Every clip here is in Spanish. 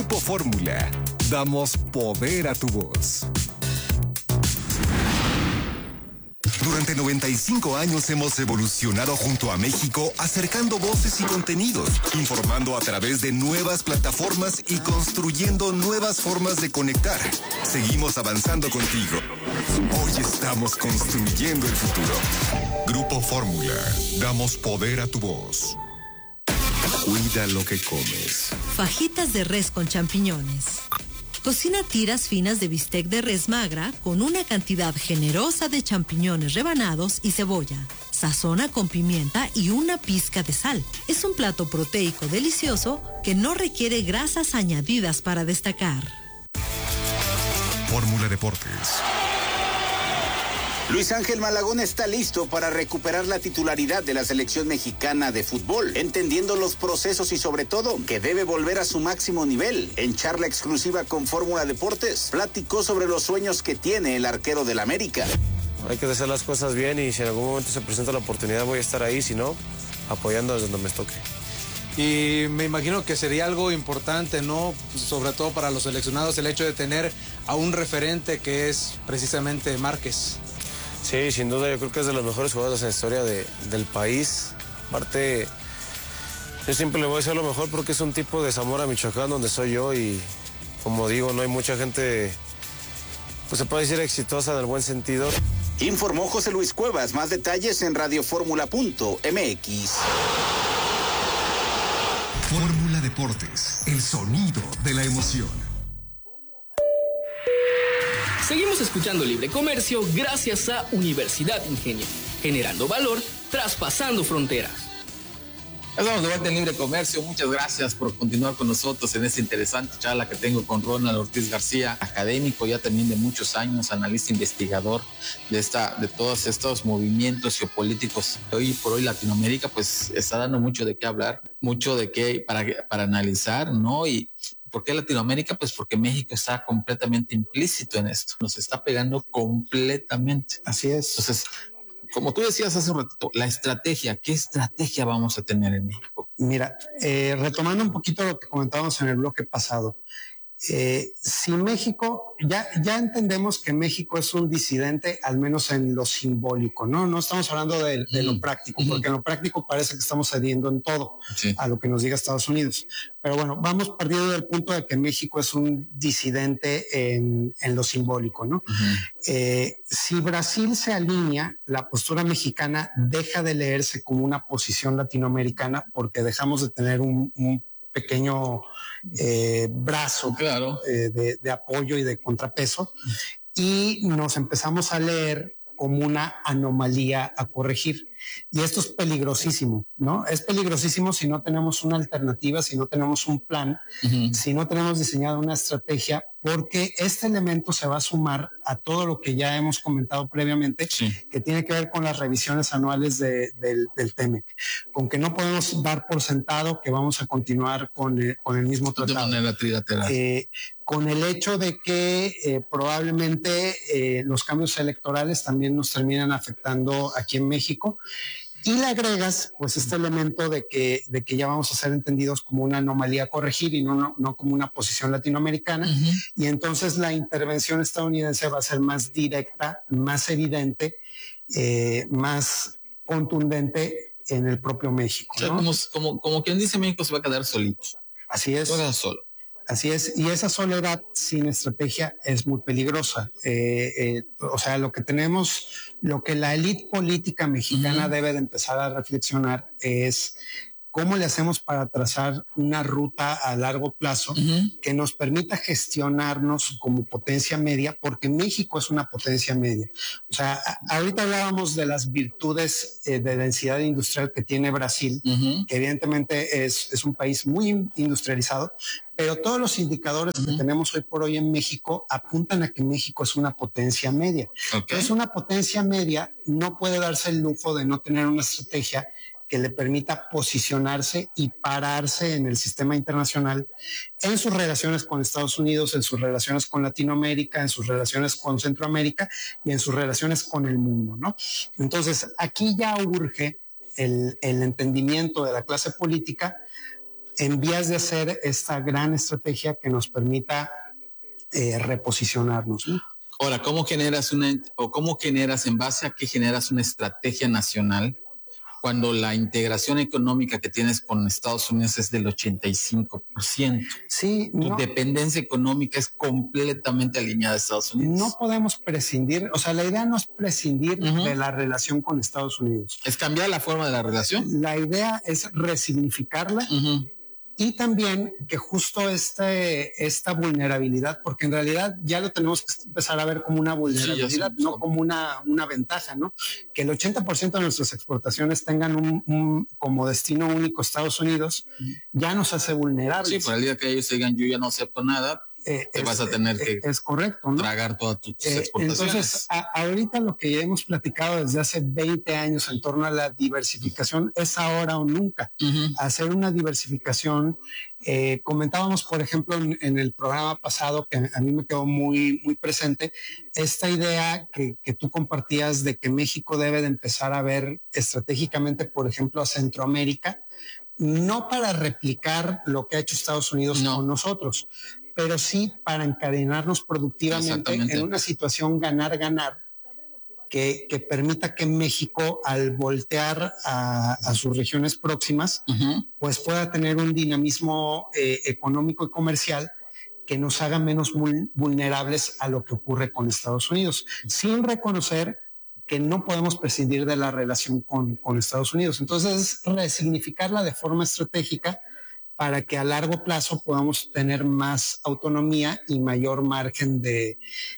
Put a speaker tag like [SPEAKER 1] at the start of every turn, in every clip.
[SPEAKER 1] Grupo Fórmula, damos poder a tu voz. Durante 95 años hemos evolucionado junto a México, acercando voces y contenidos, informando a través de nuevas plataformas y construyendo nuevas formas de conectar. Seguimos avanzando contigo. Hoy estamos construyendo el futuro. Grupo Fórmula, damos poder a tu voz. Cuida lo que comes.
[SPEAKER 2] Fajitas de res con champiñones. Cocina tiras finas de bistec de res magra con una cantidad generosa de champiñones rebanados y cebolla. Sazona con pimienta y una pizca de sal. Es un plato proteico delicioso que no requiere grasas añadidas para destacar.
[SPEAKER 1] Fórmula Deportes.
[SPEAKER 3] Luis Ángel Malagón está listo para recuperar la titularidad de la selección mexicana de fútbol, entendiendo los procesos y sobre todo que debe volver a su máximo nivel. En charla exclusiva con Fórmula Deportes, platicó sobre los sueños que tiene el arquero del América.
[SPEAKER 4] Hay que hacer las cosas bien y si en algún momento se presenta la oportunidad voy a estar ahí, si no, apoyando desde donde me toque.
[SPEAKER 5] Y me imagino que sería algo importante, ¿no? Sobre todo para los seleccionados, el hecho de tener a un referente que es precisamente Márquez.
[SPEAKER 4] Sí, sin duda, yo creo que es de los mejores jugadores en la historia del país. Aparte, yo siempre le voy a decir lo mejor porque es un tipo de Zamora, Michoacán, donde soy yo y, como digo, no hay mucha gente, pues se puede decir exitosa en el buen sentido.
[SPEAKER 3] Informó José Luis Cuevas. Más detalles en radioformula.mx.
[SPEAKER 1] Fórmula Deportes, el sonido de la emoción.
[SPEAKER 6] Seguimos escuchando Libre Comercio gracias a Universidad Ingenio, generando valor, traspasando fronteras.
[SPEAKER 7] Estamos de vuelta en Libre Comercio. Muchas gracias por continuar con nosotros en esta interesante charla que tengo con Ronald Ortiz García, académico ya también de muchos años, analista investigador de todos estos movimientos geopolíticos. Hoy por hoy Latinoamérica pues está dando mucho de qué hablar, mucho de qué para analizar, ¿no? Y ¿por qué Latinoamérica? Pues porque México está completamente implícito en esto. Nos está pegando completamente.
[SPEAKER 8] Así es.
[SPEAKER 7] Entonces, como tú decías hace un ratito, la estrategia, ¿qué estrategia vamos a tener en México?
[SPEAKER 8] Mira, retomando un poquito lo que comentábamos en el bloque pasado, si México, ya entendemos que México es un disidente, al menos en lo simbólico, ¿no? No estamos hablando de lo práctico, porque en lo práctico parece que estamos cediendo en todo a lo que nos diga Estados Unidos. Pero bueno, vamos partiendo del punto de que México es un disidente en lo simbólico, ¿no? Si Brasil se alinea, la postura mexicana deja de leerse como una posición latinoamericana porque dejamos de tener un pequeño brazo de apoyo y de contrapeso y nos empezamos a leer como una anomalía a corregir. Y esto es peligrosísimo, ¿no? Es peligrosísimo si no tenemos una alternativa, si no tenemos un plan, si no tenemos diseñada una estrategia, porque este elemento se va a sumar a todo lo que ya hemos comentado previamente, que tiene que ver con las revisiones anuales del TEMEC, con que no podemos dar por sentado que vamos a continuar con el mismo tratado.
[SPEAKER 7] De manera trilateral.
[SPEAKER 8] Con el hecho de que probablemente los cambios electorales también nos terminan afectando aquí en México. Y le agregas pues este elemento de que ya vamos a ser entendidos como una anomalía a corregir y no como una posición latinoamericana. Y entonces la intervención estadounidense va a ser más directa, más evidente, más contundente en el propio México, ¿no?
[SPEAKER 7] O sea, como quien dice, México se va a quedar solito.
[SPEAKER 8] Así es.
[SPEAKER 7] Se va a quedar solo.
[SPEAKER 8] Así es, y esa soledad sin estrategia es muy peligrosa. O sea, lo que la élite política mexicana debe de empezar a reflexionar es cómo le hacemos para trazar una ruta a largo plazo que nos permita gestionarnos como potencia media, porque México es una potencia media. O sea, ahorita hablábamos de las virtudes de densidad industrial que tiene Brasil, que evidentemente es un país muy industrializado, pero todos los indicadores que tenemos hoy por hoy en México apuntan a que México es una potencia media. Entonces, una potencia media no puede darse el lujo de no tener una estrategia que le permita posicionarse y pararse en el sistema internacional en sus relaciones con Estados Unidos, en sus relaciones con Latinoamérica, en sus relaciones con Centroamérica y en sus relaciones con el mundo, ¿no? Entonces, aquí ya urge el entendimiento de la clase política en vías de hacer esta gran estrategia que nos permita reposicionarnos, ¿no?
[SPEAKER 7] Ahora, ¿cómo generas en base a qué generas una estrategia nacional cuando la integración económica que tienes con Estados Unidos es del 85%?
[SPEAKER 8] Sí,
[SPEAKER 7] tu dependencia económica es completamente alineada a Estados Unidos.
[SPEAKER 8] No podemos prescindir, o sea, la idea no es prescindir de la relación con Estados Unidos.
[SPEAKER 7] ¿Es cambiar la forma de la relación?
[SPEAKER 8] La idea es resignificarla. Y también que justo esta vulnerabilidad, porque en realidad ya lo tenemos que empezar a ver como una vulnerabilidad, no como una ventaja, ¿no? Que el 80% de nuestras exportaciones tengan como destino único Estados Unidos, ya nos hace vulnerables.
[SPEAKER 7] Sí, por el día que ellos digan yo ya no acepto nada, te vas a tener que
[SPEAKER 8] es correcto, ¿no?
[SPEAKER 7] tragar todas tus exportaciones.
[SPEAKER 8] Entonces, ahorita lo que ya hemos platicado desde hace 20 años en torno a la diversificación es ahora o nunca. Hacer una diversificación. Comentábamos, por ejemplo, en el programa pasado, que a mí me quedó muy, muy presente, esta idea que tú compartías de que México debe de empezar a ver estratégicamente, por ejemplo, a Centroamérica, no para replicar lo que ha hecho Estados Unidos con nosotros, pero sí para encadenarnos productivamente en una situación ganar-ganar que permita que México, al voltear a sus regiones próximas, pues pueda tener un dinamismo económico y comercial que nos haga menos vulnerables a lo que ocurre con Estados Unidos, sin reconocer que no podemos prescindir de la relación con Estados Unidos. Entonces, resignificarla de forma estratégica para que a largo plazo podamos tener más autonomía y mayor margen de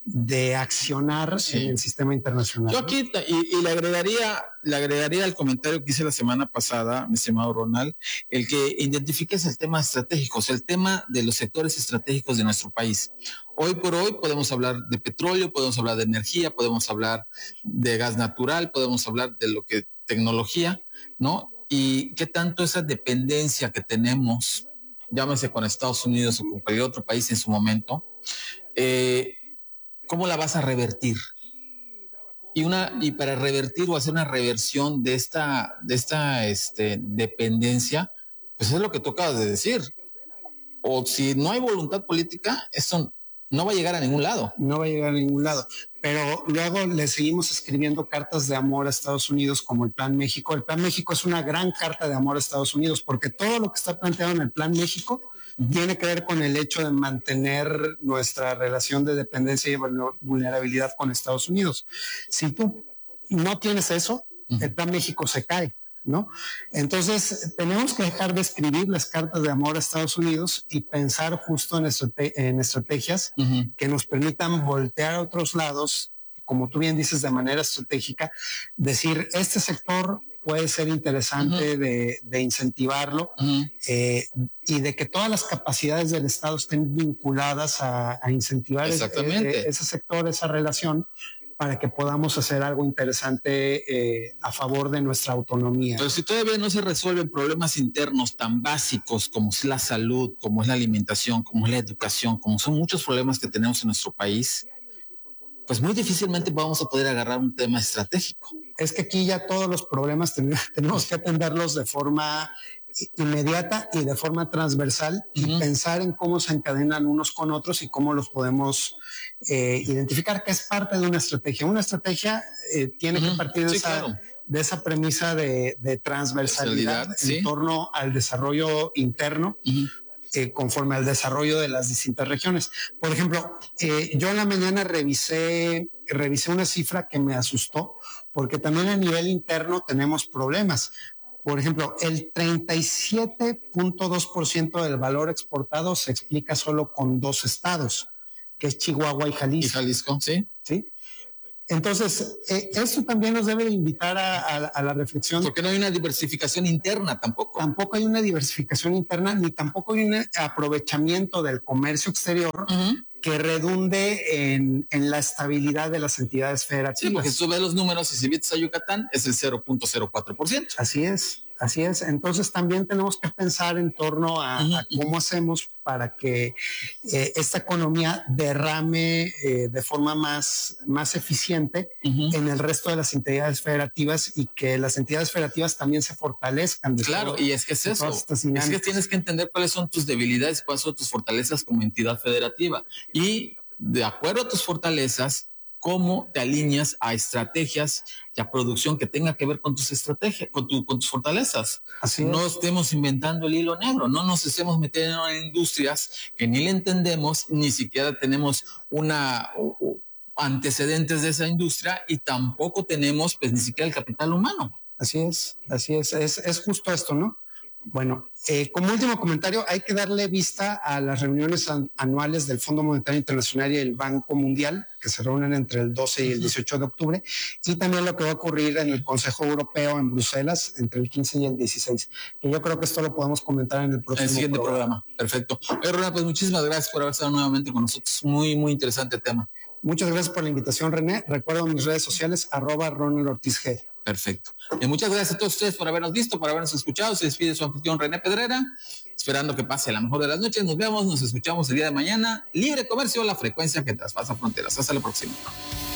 [SPEAKER 8] accionar en el sistema internacional.
[SPEAKER 7] Yo aquí, y le agregaría al comentario que hice la semana pasada, mi estimado Ronald, el que identifiques el tema estratégico, o sea, el tema de los sectores estratégicos de nuestro país. Hoy por hoy podemos hablar de petróleo, podemos hablar de energía, podemos hablar de gas natural, podemos hablar de lo que tecnología, ¿no? Y qué tanto esa dependencia que tenemos, llámese con Estados Unidos o con cualquier otro país en su momento, ¿cómo la vas a revertir? Y para revertir o hacer una reversión de esta dependencia, pues es lo que tú acabas de decir. O si no hay voluntad política, esto no va a llegar a ningún lado.
[SPEAKER 8] No va a llegar a ningún lado. Pero luego le seguimos escribiendo cartas de amor a Estados Unidos como el Plan México. El Plan México es una gran carta de amor a Estados Unidos porque todo lo que está planteado en el Plan México tiene que ver con el hecho de mantener nuestra relación de dependencia y vulnerabilidad con Estados Unidos. Si tú no tienes eso, el Plan México se cae, ¿no? Entonces, tenemos que dejar de escribir las cartas de amor a Estados Unidos y pensar justo en estrategias que nos permitan voltear a otros lados, como tú bien dices, de manera estratégica, decir, este sector puede ser interesante de incentivarlo y de que todas las capacidades del Estado estén vinculadas a incentivar ese sector, esa relación, para que podamos hacer algo interesante a favor de nuestra autonomía.
[SPEAKER 7] Pero si todavía no se resuelven problemas internos tan básicos como es la salud, como es la alimentación, como es la educación, como son muchos problemas que tenemos en nuestro país, pues muy difícilmente vamos a poder agarrar un tema estratégico.
[SPEAKER 8] Es que aquí ya todos los problemas tenemos que atenderlos de forma inmediata y de forma transversal y pensar en cómo se encadenan unos con otros y cómo los podemos identificar, que es parte de una estrategia. Una estrategia tiene que partir de esa premisa de transversalidad en torno al desarrollo interno, conforme al desarrollo de las distintas regiones. Por ejemplo, yo en la mañana revisé una cifra que me asustó, porque también a nivel interno tenemos problemas. Por ejemplo, el 37.2% del valor exportado se explica solo con 2 estados, que es Chihuahua y Jalisco.
[SPEAKER 7] Y Jalisco, sí.
[SPEAKER 8] ¿Sí? Entonces, eso también nos debe invitar a la reflexión.
[SPEAKER 7] Porque no hay una diversificación interna tampoco.
[SPEAKER 8] Tampoco hay una diversificación interna, ni tampoco hay un aprovechamiento del comercio exterior que redunde en la estabilidad de las entidades federativas.
[SPEAKER 7] Sí, porque si tú ves los números y si vienes a Yucatán, es el 0.04%.
[SPEAKER 8] Así es. Así es, entonces también tenemos que pensar en torno a cómo hacemos para que esta economía derrame de forma más eficiente en el resto de las entidades federativas y que las entidades federativas también se fortalezcan.
[SPEAKER 7] Claro, y es que es eso, es que tienes que entender cuáles son tus debilidades, cuáles son tus fortalezas como entidad federativa y de acuerdo a tus fortalezas, cómo te alineas a estrategias y a producción que tenga que ver con tus estrategias, con tus fortalezas. No estemos inventando el hilo negro, no nos estemos metiendo en industrias que ni le entendemos, ni siquiera tenemos antecedentes de esa industria y tampoco tenemos pues ni siquiera el capital humano.
[SPEAKER 8] Así es justo esto, ¿no? Bueno, como último comentario, hay que darle vista a las reuniones anuales del Fondo Monetario Internacional y el Banco Mundial, que se reúnen entre el 12 y el 18 de octubre, y también lo que va a ocurrir en el Consejo Europeo en Bruselas entre el 15 y el 16, que yo creo que esto lo podemos comentar en el próximo
[SPEAKER 7] siguiente programa. Perfecto. Ronald, pues muchísimas gracias por haber estado nuevamente con nosotros. Muy, muy interesante tema.
[SPEAKER 8] Muchas gracias por la invitación, René. Recuerdo mis redes sociales, @RonaldOrtizG.
[SPEAKER 7] Perfecto. Y muchas gracias a todos ustedes por habernos visto, por habernos escuchado. Se despide su anfitrión René Pedrera, esperando que pase la mejor de las noches. Nos vemos, nos escuchamos el día de mañana. Libre Comercio, la frecuencia que traspasa fronteras. Hasta la próxima.